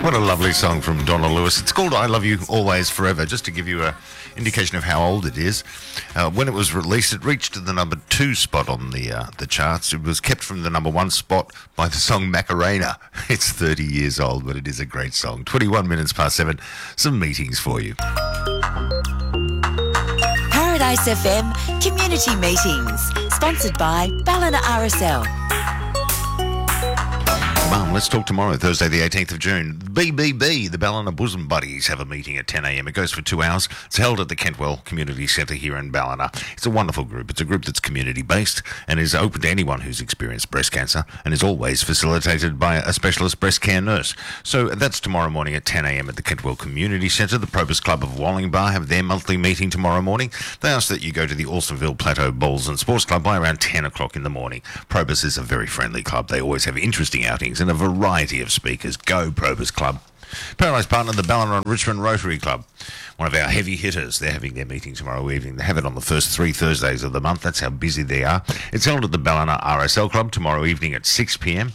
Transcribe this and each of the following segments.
What a lovely song from Donna Lewis. It's called I Love You Always Forever, just to give you an indication of how old it is. When it was released, it reached the number 2 spot on the charts. It was kept from the number 1 spot by the song Macarena. It's 30 years old, but it is a great song. 21 minutes past 7. Some meetings for you. Paradise FM Community Meetings, sponsored by Ballina RSL. Mum, let's talk tomorrow, Thursday the 18th of June. BBB, the Ballina Bosom Buddies, have a meeting at 10 a.m. It goes for 2 hours. It's held at the Kentwell Community Centre here in Ballina. It's a wonderful group. It's a group that's community-based and is open to anyone who's experienced breast cancer and is always facilitated by a specialist breast care nurse. So that's tomorrow morning at 10 a.m. at the Kentwell Community Centre. The Probus Club of Wallingbar have their monthly meeting tomorrow morning. They ask that you go to the Alstonville Plateau Bowls and Sports Club by around 10 o'clock in the morning. Probus is a very friendly club. They always have interesting outings and a variety of speakers. Go Probus Club. Paradise partner, the Ballina and Richmond Rotary Club. One of our heavy hitters. They're having their meeting tomorrow evening. They have it on the first 3 Thursdays of the month. That's how busy they are. It's held at the Ballina RSL Club tomorrow evening at 6 p.m.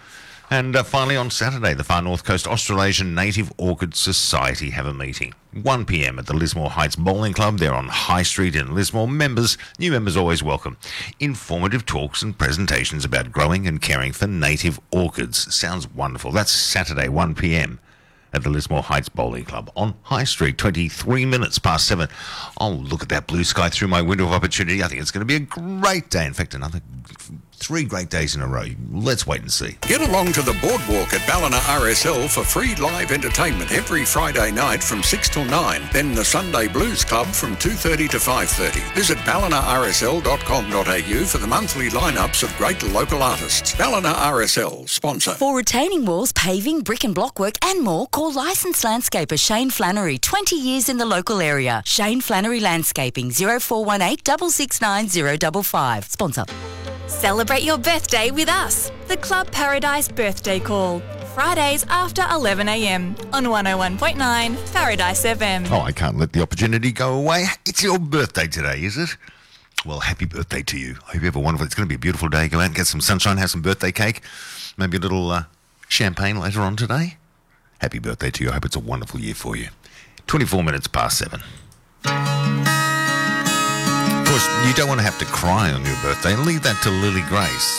And finally on Saturday, the Far North Coast Australasian Native Orchid Society have a meeting. 1 p.m. at the Lismore Heights Bowling Club. They're on High Street in Lismore. New members always welcome. Informative talks and presentations about growing and caring for native orchids. Sounds wonderful. That's Saturday, 1 p.m. at the Lismore Heights Bowling Club on High Street, 23 minutes past 7. Oh, look at that blue sky through my window of opportunity. I think it's going to be a great day. In fact, another 3 great days in a row. Let's wait and see. Get along to the boardwalk at Ballina RSL for free live entertainment every Friday night from 6 till 9. Then the Sunday Blues Club from 2:30 to 5:30. Visit ballinarsl.com.au for the monthly lineups of great local artists. Ballina RSL, sponsor. For retaining walls, paving, brick and block work and more, call licensed landscaper Shane Flannery, 20 years in the local area. Shane Flannery Landscaping, 0418 669 055. Sponsor. Celebrate your birthday with us. The Club Paradise Birthday Call. Fridays after 11 a.m. on 101.9 Paradise FM. Oh, I can't let the opportunity go away. It's your birthday today, is it? Well, happy birthday to you. I hope you have a wonderful... It's going to be a beautiful day. Go out and get some sunshine, have some birthday cake, maybe a little champagne later on today. Happy birthday to you. I hope it's a wonderful year for you. 24 minutes past 7. Of course, you don't want to have to cry on your birthday. Leave that to Lily Grace.